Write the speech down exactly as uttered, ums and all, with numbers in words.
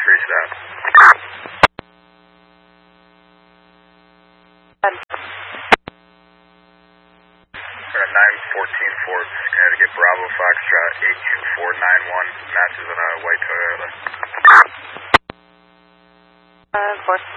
three stop. nine fourteen Ford, Connecticut Bravo Foxtrot eight two four nine one, matches on a white Toyota. Uh, of course.